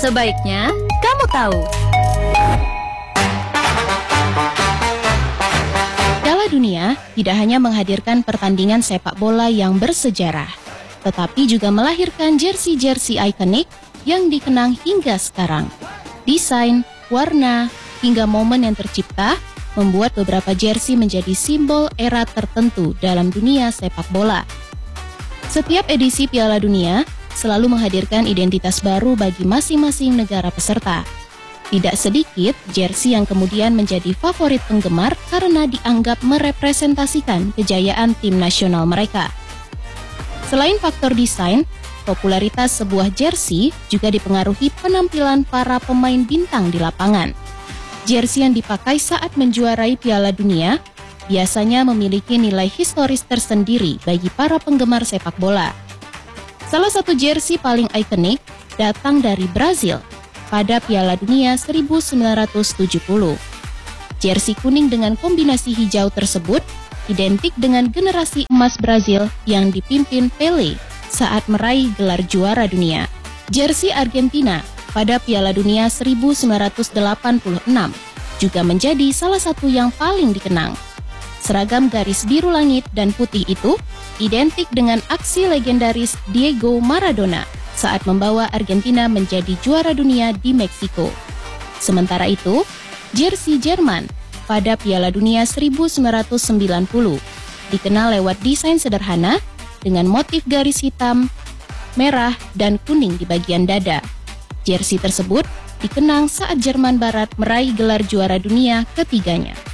Sebaiknya kamu tahu. Piala Dunia tidak hanya menghadirkan pertandingan sepak bola yang bersejarah, tetapi juga melahirkan jersey-jersey ikonik yang dikenang hingga sekarang. Desain, warna, hingga momen yang tercipta membuat beberapa jersey menjadi simbol era tertentu dalam dunia sepak bola. Setiap edisi Piala Dunia selalu menghadirkan identitas baru bagi masing-masing negara peserta. Tidak sedikit jersey yang kemudian menjadi favorit penggemar karena dianggap merepresentasikan kejayaan tim nasional mereka. Selain faktor desain, popularitas sebuah jersey juga dipengaruhi penampilan para pemain bintang di lapangan. Jersey yang dipakai saat menjuarai Piala Dunia biasanya memiliki nilai historis tersendiri bagi para penggemar sepak bola. Salah satu jersey paling ikonik datang dari Brazil pada Piala Dunia 1970. Jersey kuning dengan kombinasi hijau tersebut identik dengan generasi emas Brazil yang dipimpin Pelé saat meraih gelar juara dunia. Jersey Argentina pada Piala Dunia 1986 juga menjadi salah satu yang paling dikenang. Seragam garis biru langit dan putih itu identik dengan aksi legendaris Diego Maradona saat membawa Argentina menjadi juara dunia di Meksiko. Sementara itu, jersey Jerman pada Piala Dunia 1990 dikenal lewat desain sederhana dengan motif garis hitam, merah, dan kuning di bagian dada. Jersey tersebut dikenang saat Jerman Barat meraih gelar juara dunia ketiganya.